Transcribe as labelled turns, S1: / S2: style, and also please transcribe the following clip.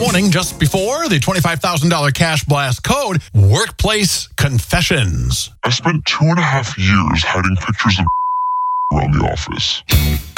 S1: warning just before the $25,000 cash blast code, workplace confessions.
S2: I spent 2.5 years hiding pictures of around the office.